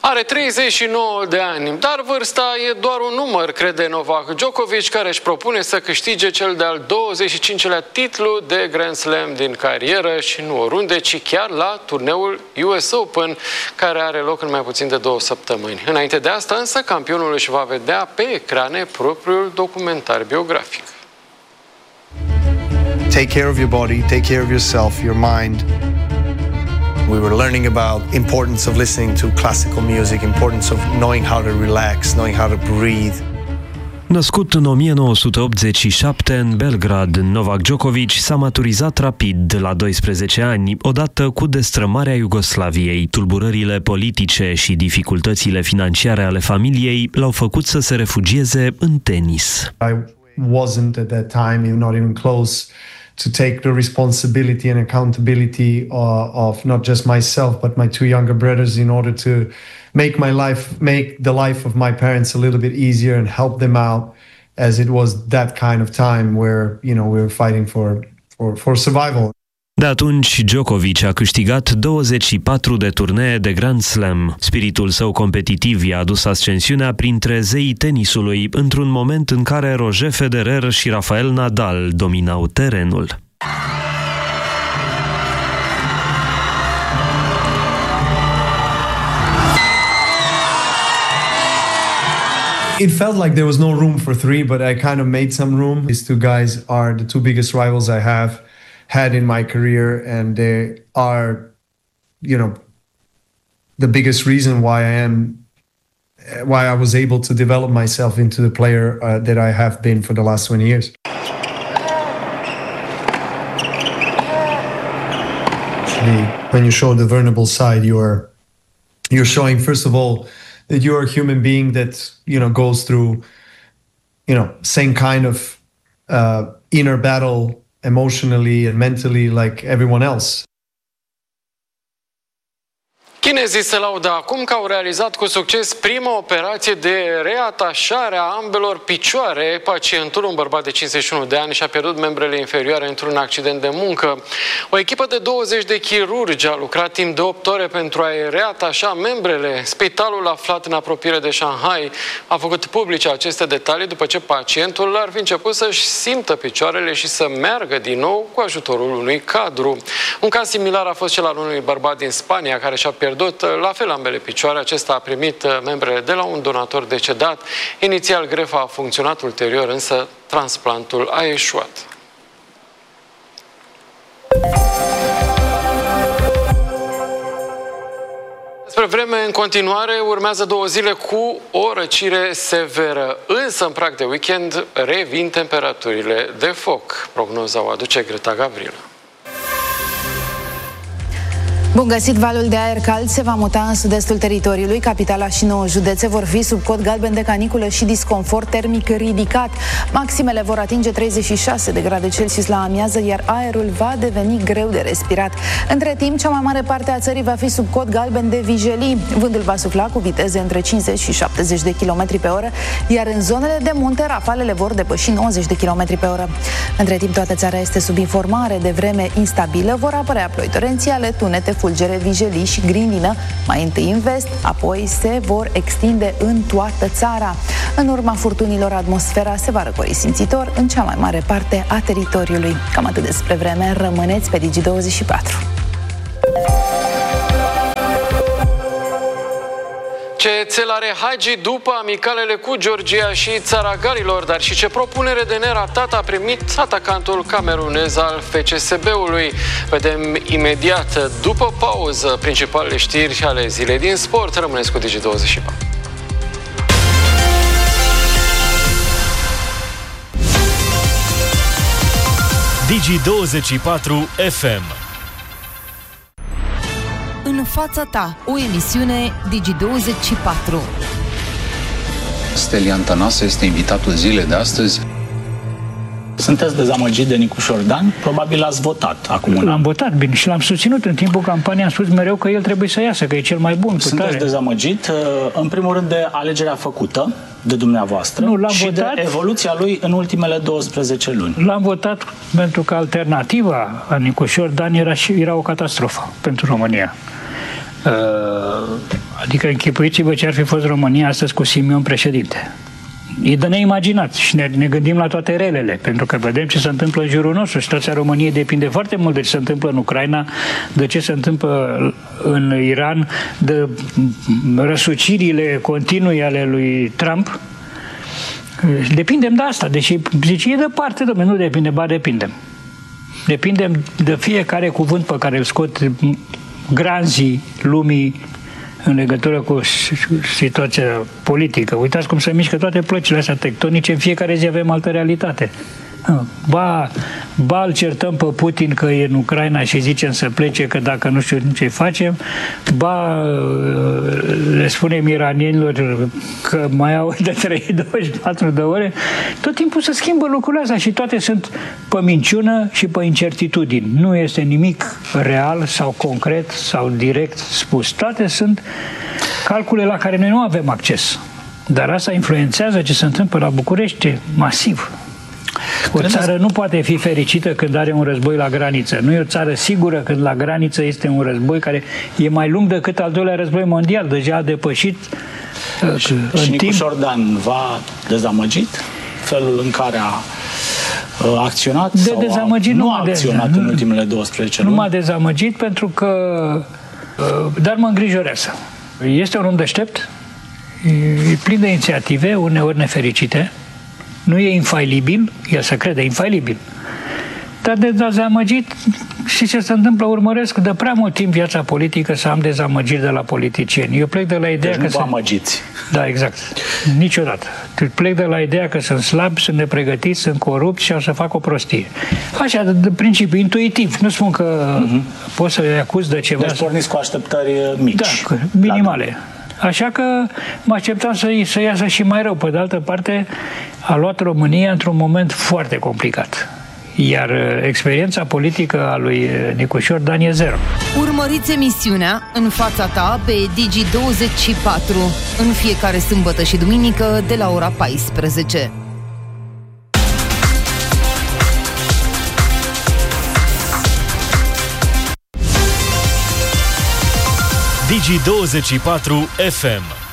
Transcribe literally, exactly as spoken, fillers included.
Are treizeci și nouă de ani, dar vârsta e doar un număr, crede Novak Djokovic, care își propune să câștige cel de-al douăzeci și cincilea titlu de Grand Slam din carieră și nu oriunde, ci chiar la turneul U S Open, care are loc în mai puțin de două săptămâni. Înainte de asta, însă, campionul își va vedea pe ecrane propriul documentar biografic. Take care of your body, take care of yourself, your mind. We were learning about importance of listening to classical music, importance of knowing how to relax, knowing how to breathe. Născut în o mie nouă sute optzeci și șapte în Belgrad, Novak Djokovic s-a maturizat rapid la doisprezece ani, odată cu destrămarea Iugoslaviei. Tulburările politice și dificultățile financiare ale familiei l-au făcut să se refugieze în tenis. I wasn't at that time, not even close, to take the responsibility and accountability uh, of not just myself but my two younger brothers in order to make my life, make the life of my parents a little bit easier and help them out, as it was that kind of time where, you know, we were fighting for for for survival. De atunci, Djokovic a câștigat douăzeci și patru de turnee de Grand Slam. Spiritul său competitiv i-a adus ascensiunea printre zeii tenisului, într-un moment în care Roger Federer și Rafael Nadal dominau terenul. It felt like there was no room for three, but I kind of made some room. These two guys are the two biggest rivals I have had in my career, and they are, you know, the biggest reason why I am, why I was able to develop myself into the player uh, that I have been for the last twenty years. Actually, when you show the vulnerable side, you're you're showing, first of all, that you're a human being that, you know, goes through, you know, same kind of uh, inner battle emotionally and mentally like everyone else. Chinezii se laudă acum că au realizat cu succes prima operație de reatașare a ambelor picioare. Pacientul, un bărbat de cincizeci și unu de ani, și-a pierdut membrele inferioare într-un accident de muncă. O echipă de douăzeci de chirurgi a lucrat timp de opt ore pentru a-i reatașa membrele. Spitalul aflat în apropiere de Shanghai a făcut publice aceste detalii după ce pacientul ar fi început să-și simtă picioarele și să meargă din nou cu ajutorul unui cadru. Un caz similar a fost cel al unui bărbat din Spania care și-a pierdut la fel ambele picioare. Acesta a primit membrele de la un donator decedat. Inițial grefa a funcționat, ulterior însă transplantul a eșuat. Spre vreme, în continuare, urmează două zile cu o răcire severă. Însă, în prag de weekend, revin temperaturile de foc. Prognoza o aduce Greta Gavrila. Bun găsit! Valul de aer cald se va muta în sud-estul teritoriului. Capitala și nouă județe vor fi sub cod galben de caniculă și disconfort termic ridicat. Maximele vor atinge treizeci și șase de grade Celsius la amiază, iar aerul va deveni greu de respirat. Între timp, cea mai mare parte a țării va fi sub cod galben de vijelii. Vântul va sufla cu viteze între cincizeci și șaptezeci de kilometri pe oră, iar în zonele de munte rafalele vor depăși nouăzeci de kilometri pe oră. Între timp, toată țara este sub informare de vreme instabilă. Vor apărea ploi torențiale, tunete, fulgere, vijelii și grindină, mai întâi în vest, apoi se vor extinde în toată țara. În urma furtunilor, atmosfera se va răcori simțitor în cea mai mare parte a teritoriului. Cam atât despre vreme, rămâneți pe Digi douăzeci și patru. Ce țel are Hagi după amicalele cu Georgia și țara Galilor, dar și ce propunere de neratat a primit atacantul camerunez al F C S B-ului. Vedem imediat, după pauză, principalele știri ale zilei din sport. Rămâneți cu Digi douăzeci și patru. Digi douăzeci și patru F M. În fața ta, o emisiune Digi douăzeci și patru. Stelian Tănase este invitatul zilei de astăzi. Sunteți dezamăgit de Nicu Șordan? Probabil l-ați votat acum un an. L-am votat, bine, și l-am susținut în timpul campaniei. Am spus mereu că el trebuie să iasă, că e cel mai bun. Sunteți tare. dezamăgit, în primul rând, de alegerea făcută de dumneavoastră. Nu, l-am și votat, de evoluția lui în ultimele douăsprezece luni. L-am votat pentru că alternativa a Nicu Șordan era, și, era o catastrofă pentru România. Uh, Adică închipuiți-vă ce ar fi fost România astăzi cu Simion președinte. E de neimaginat și ne, ne gândim la toate relele, pentru că vedem ce se întâmplă în jurul nostru. Situația României depinde foarte mult de ce se întâmplă în Ucraina, de ce se întâmplă în Iran, de răsucirile continue ale lui Trump. Depindem de asta, deși zice, e departe, domnule, nu depinde, ba depindem. Depindem de fiecare cuvânt pe care îl scot granzii lumii în legătură cu situația politică. Uitați cum se mișcă toate plăcile astea tectonice, în fiecare zi avem altă realitate. Ba, ba îl certăm pe Putin că e în Ucraina și zicem să plece, că dacă nu știu ce facem, ba le spunem iranienilor că mai au de trei douăzeci și patru de ore. Tot timpul se schimbă lucrurile astea și toate sunt pe minciună și pe incertitudini. Nu este nimic real sau concret sau direct spus. Toate sunt calcule la care noi nu avem acces. Dar asta influențează ce se întâmplă la București masiv. O țară nu poate fi fericită când are un război la graniță. Nu e o țară sigură când la graniță este un război care e mai lung decât al doilea război mondial. Deja a depășit și, în și timp... Nicu Șordan v-a dezamăgit felul în care a acționat de sau dezamăgit a, nu nu a acționat de... în ultimele douăsprezece luni? Nu m-a dezamăgit pentru că... Dar mă îngrijorează. Este un om deștept, e plin de inițiative, uneori nefericite. Nu e infailibil, el se crede infailibil. Dar de dezamăgit și ce se întâmplă, urmăresc de prea mult timp viața politică să am dezamăgiri de la politicieni. Eu plec de la ideea deci că... nu vă amăgiți. Da, exact. Niciodată. Plec de la ideea că sunt slabi, sunt nepregătiți, sunt corupți și o să fac o prostie. Așa, de, de principiu, intuitiv. Nu spun că uh-huh. pot să-i acuz de ceva. Deci porniți cu așteptări mici. Da, minimale. Așa că mă așteptam să, să iasă și mai rău. Pe de altă parte, a luat România într-un moment foarte complicat. Iar experiența politică a lui Nicu Șordan e zero. Urmăriți emisiunea În fața ta pe Digi douăzeci și patru în fiecare sâmbătă și duminică de la ora paisprezece. Digi douăzeci și patru F M.